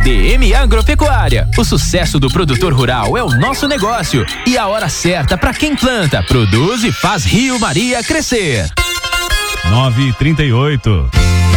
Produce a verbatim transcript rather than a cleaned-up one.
D M Agropecuária. O sucesso do produtor rural é o nosso negócio e a hora certa para quem planta, produz e faz Rio Maria crescer. nove e trinta e oito.